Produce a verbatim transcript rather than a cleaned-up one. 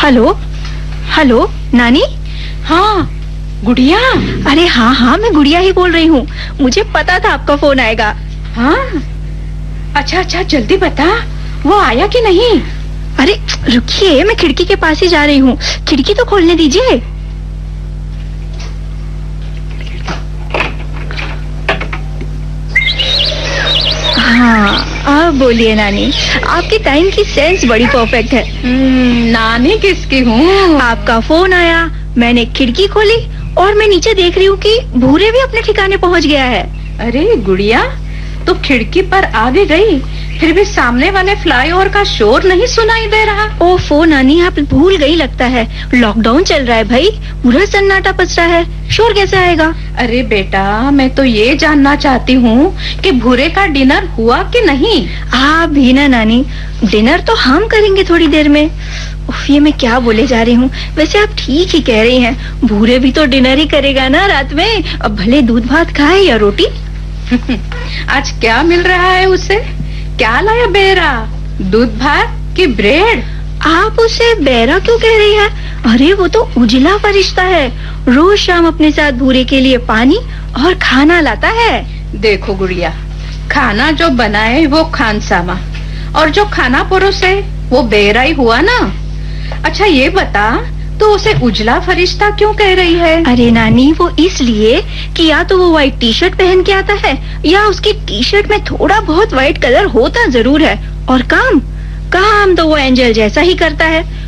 Hello hello नानी। हाँ गुड़िया। अरे हाँ हाँ, मैं गुड़िया ही बोल रही हूँ। मुझे पता था आपका फोन आएगा। हाँ अच्छा अच्छा, जल्दी बता, वो आया कि नहीं? अरे रुकिए, मैं खिड़की के पास ही जा रही हूँ। खिड़की तो खोलने दीजिए। हाँ अब बोलिए नानी, आपकी टाइम की सेंस बड़ी परफेक्ट है। नानी किसकी हूँ? आपका फोन आया, मैंने खिड़की खोली और मैं नीचे देख रही हूँ कि भूरे भी अपने ठिकाने पहुँच गया है। अरे गुड़िया, तू खिड़की पर आ भी गई, फिर भी सामने वाले फ्लाईओवर का शोर नहीं सुनाई दे रहा। ओफो नानी, आप भूल गई लगता है। लॉकडाउन चल रहा है भाई, पूरा सन्नाटा पच रहा है, शोर कैसे आएगा? अरे बेटा, मैं तो ये जानना चाहती हूँ कि भूरे का डिनर हुआ कि नहीं? आप भी ना नानी, डिनर तो हम करेंगे थोड़ी देर में। उफ, ये मैं क्या बोले जा रही हूँ। वैसे आप ठीक ही कह रही हैं, भूरे भी तो डिनर ही करेगा ना रात में, अब भले दूध भात खाए या रोटी। आज क्या मिल रहा है उसे? क्या लाया बेरा, दूध भात की ब्रेड? आप उसे बेरा क्यों कह रही है? अरे वो तो उजला फरिश्ता है, रोज शाम अपने साथ भूरे के लिए पानी और खाना लाता है। देखो गुड़िया, खाना जो बनाए वो खानसामा, और जो खाना परोसे वो बेरा ही हुआ ना। अच्छा ये बता, तो उसे उजला फरिश्ता क्यों कह रही है? अरे नानी, वो इसलिए कि या तो वो व्हाइट टी शर्ट पहन के आता है, या उसकी टी शर्ट में थोड़ा बहुत व्हाइट कलर होता जरूर है, और काम काम तो वो एंजल जैसा ही करता है।